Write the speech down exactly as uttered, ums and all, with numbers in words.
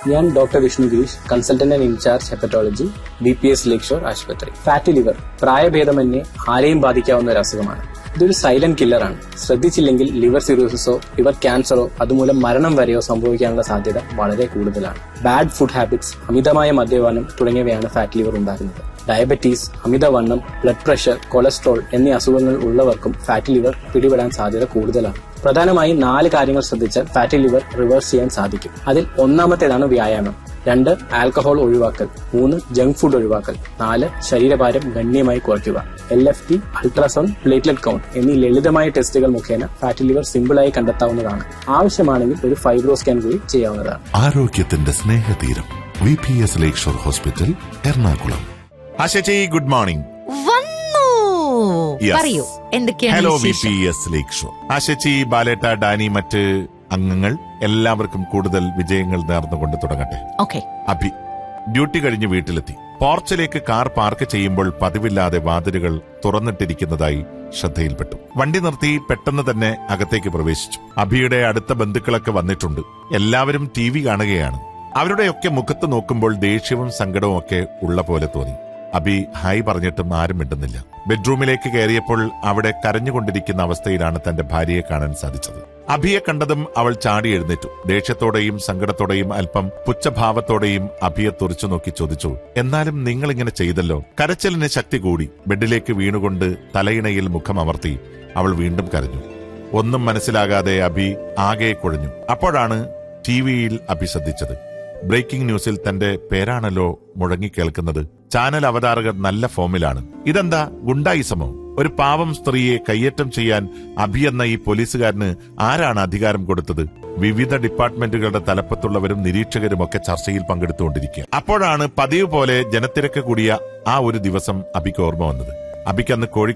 ഞാൻ doctor Vishnu Girish, consultant and in charge hepatology, B P S lake shore ആശുപത്രി. Fatty liver പ്രായഭേദമന്യേ ആരെയും ബാധിക്കാവുന്ന ഒരു അസുഖമാണ്. ഇതൊരു സൈലന്റ് കില്ലറാണ്. ശ്രദ്ധിച്ചില്ലെങ്കിൽ ലിവർ സിറോസിസോ ലിവർ ക്യാൻസറോ അതുമൂലം മരണം വരെയോ സംഭവിക്കാനുള്ള സാധ്യത വളരെ കൂടുതലാണ്. ബാഡ് ഫുഡ് ഹാബിറ്റ്സ്, അമിതമായ മദ്യപാനം തുടങ്ങിയവയാണ് ഫാറ്റ് ലിവർ ഉണ്ടാക്കുന്നത്. ഡയബറ്റീസ്, അമിതവണ്ണം, ബ്ലഡ് പ്രഷർ, കൊളസ്ട്രോൾ എന്നീ അസുഖങ്ങൾ ഉള്ളവർക്കും ഫാറ്റി ലിവർ പിടിപെടാൻ സാധ്യത കൂടുതലാണ്. പ്രധാനമായും നാല് കാര്യങ്ങൾ ശ്രദ്ധിച്ചാൽ ഫാറ്റി ലിവർ റിവേഴ്സ് ചെയ്യാൻ സാധിക്കും. അതിൽ ഒന്നാമത്തേതാണ് വ്യായാമം. രണ്ട്, ആൽക്കഹോൾ ഒഴിവാക്കൽ. മൂന്ന്, ജങ്ക് ഫുഡ് ഒഴിവാക്കൽ. നാല്, ശരീരഭാരം ഗണ്യമായി കുറയ്ക്കുക. L F T, ultrasound, platelet count എന്നീ ലളിതമായ ടെസ്റ്റുകൾ മുഖേന ഫാറ്റി ലിവർ സിമ്പിളായി കണ്ടെത്താവുന്നതാണ്. ആവശ്യമാണെങ്കിൽ ഒരു ഫൈബ്രോ സ്കാൻ കൂടി ചെയ്യാവുന്നതാണ്. ആരോഗ്യത്തിന്റെ സ്നേഹതീരം വി പി എസ് ലേക്ക് shore hospital, Ernakulam. ആശേച്ചി, good morning. പറയൂ, എന്തൊക്കെയാണ്? ഹലോ വി പി എസ് ലേക്ക് ഷോർ. ആശേച്ചി, ബാലേട്ട, ഡാനി, മറ്റ് അംഗങ്ങൾ എല്ലാവർക്കും കൂടുതൽ വിജയങ്ങൾ നേർന്നുകൊണ്ട് തുടങ്ങട്ടെ. ഓക്കെ. അഭി ഡ്യൂട്ടി കഴിഞ്ഞ് വീട്ടിലെത്തി. പോർച്ചിലേക്ക് കാർ പാർക്ക് ചെയ്യുമ്പോൾ പതിവില്ലാതെ വാതിലുകൾ തുറന്നിട്ടിരിക്കുന്നതായി ശ്രദ്ധയിൽപ്പെട്ടു. വണ്ടി നിർത്തി പെട്ടെന്ന് തന്നെ അകത്തേക്ക് പ്രവേശിച്ചു. അഭിയുടെ അടുത്ത ബന്ധുക്കളൊക്കെ വന്നിട്ടുണ്ട്. എല്ലാവരും ടി വി കാണുകയാണ്. അവരുടെയൊക്കെ മുഖത്ത് നോക്കുമ്പോൾ ദേഷ്യവും സങ്കടവും ഒക്കെ ഉള്ള പോലെ തോന്നി. അഭി ഹായ് പറഞ്ഞിട്ടും ആരും മിണ്ടുന്നില്ല. ബെഡ്റൂമിലേക്ക് കയറിയപ്പോൾ അവിടെ കരഞ്ഞുകൊണ്ടിരിക്കുന്ന അവസ്ഥയിലാണ് തന്റെ ഭാര്യയെ കാണാൻ സാധിച്ചത്. അഭിയെ കണ്ടതും അവൾ ചാടി എഴുന്നേറ്റു. ദേഷ്യത്തോടെയും സങ്കടത്തോടെയും അല്പം പുച്ഛഭാവത്തോടെയും അഭിയെ തുറച്ചു നോക്കി ചോദിച്ചു, എന്നാലും നിങ്ങൾ ഇങ്ങനെ ചെയ്തല്ലോ? കരച്ചിലിന് ശക്തി കൂടി. ബെഡിലേക്ക് വീണുകൊണ്ട് തലയിണയിൽ മുഖം അമർത്തി അവൾ വീണ്ടും കരഞ്ഞു. ഒന്നും മനസ്സിലാകാതെ അഭി ആകെ കുഴഞ്ഞു. അപ്പോഴാണ് ടി വിയിൽ അഭി ശ്രദ്ധിച്ചത്. ബ്രേക്കിംഗ് ന്യൂസിൽ തന്റെ പേരാണല്ലോ മുഴങ്ങിക്കേൾക്കുന്നത്. ചാനൽ അവതാരകർ നല്ല ഫോമിലാണ്. ഇതെന്താ ഗുണ്ടായിസമോ? ഒരു പാവം സ്ത്രീയെ കയ്യേറ്റം ചെയ്യാൻ അഭി എന്ന ഈ പോലീസുകാരന് ആരാണ് അധികാരം കൊടുത്തത്? വിവിധ ഡിപ്പാർട്ട്മെന്റുകളുടെ തലപ്പത്തുള്ളവരും നിരീക്ഷകരുമൊക്കെ ചർച്ചയിൽ പങ്കെടുത്തുകൊണ്ടിരിക്കുക. അപ്പോഴാണ് പതിവ് പോലെ ജനത്തിരക്ക് കൂടിയ ആ ഒരു ദിവസം അഭിക്ക് ഓർമ്മ വന്നത്. അഭിക്കന്ന് കോഴി